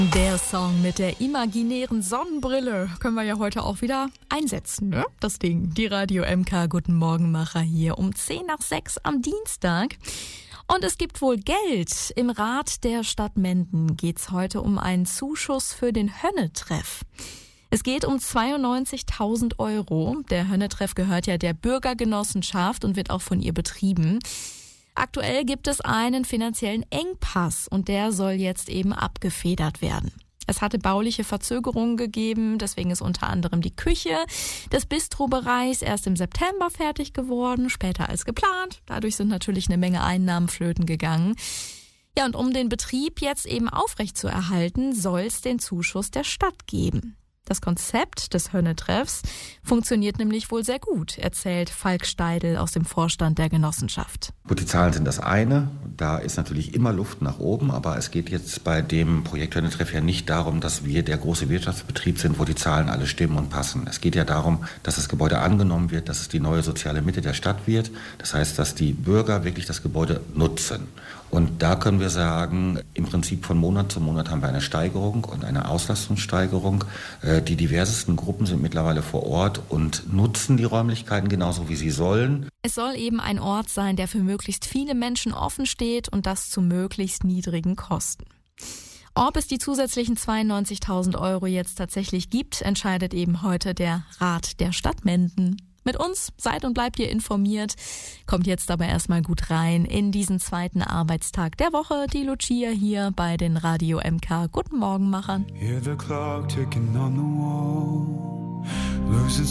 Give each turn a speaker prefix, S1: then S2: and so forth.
S1: Der Song mit der imaginären Sonnenbrille können wir ja heute auch wieder einsetzen, ne? Das Ding. Die Radio MK Guten Morgenmacher hier um 5:10 am Dienstag. Und es gibt wohl Geld. Im Rat der Stadt Menden geht's heute um einen Zuschuss für den Hönne-Treff. Es geht um 92.000 €. Der Hönne-Treff gehört ja der Bürgergenossenschaft und wird auch von ihr betrieben. Aktuell gibt es einen finanziellen Engpass und der soll jetzt eben abgefedert werden. Es hatte bauliche Verzögerungen gegeben, deswegen ist unter anderem die Küche des Bistrobereichs erst im September fertig geworden, später als geplant. Dadurch sind natürlich eine Menge Einnahmen flöten gegangen. Ja, und um den Betrieb jetzt eben aufrechtzuerhalten, soll es den Zuschuss der Stadt geben. Das Konzept des Hönne-Treffs funktioniert nämlich wohl sehr gut, erzählt Falk Steidl aus dem Vorstand der Genossenschaft.
S2: Gut, die Zahlen sind das eine. Da ist natürlich immer Luft nach oben, aber es geht jetzt bei dem Projekt Hönne-Treff ja nicht darum, dass wir der große Wirtschaftsbetrieb sind, wo die Zahlen alle stimmen und passen. Es geht ja darum, dass das Gebäude angenommen wird, dass es die neue soziale Mitte der Stadt wird. Das heißt, dass die Bürger wirklich das Gebäude nutzen. Und da können wir sagen, im Prinzip von Monat zu Monat haben wir eine Steigerung und eine Auslastungssteigerung. Die diversesten Gruppen sind mittlerweile vor Ort und nutzen die Räumlichkeiten genauso, wie sie sollen.
S1: Es soll eben ein Ort sein, der für möglichst viele Menschen offen steht und das zu möglichst niedrigen Kosten. Ob es die zusätzlichen 92.000 € jetzt tatsächlich gibt, entscheidet eben heute der Rat der Stadt Menden. Mit uns seid und bleibt ihr informiert. Kommt jetzt aber erstmal gut rein in diesen zweiten Arbeitstag der Woche. Die Lucia hier bei den Radio MK Guten Morgenmachern.
S3: Hear the clock ticking on the wall, losing